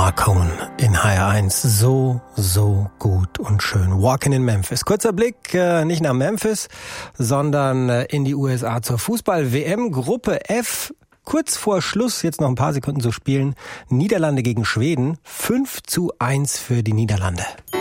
Marcone in HR1. So gut und schön. Walking in Memphis. Kurzer Blick, nicht nach Memphis, sondern in die USA zur Fußball-WM. Gruppe F. Kurz vor Schluss, jetzt noch ein paar Sekunden zu spielen. Niederlande gegen Schweden. 5:1 für die Niederlande.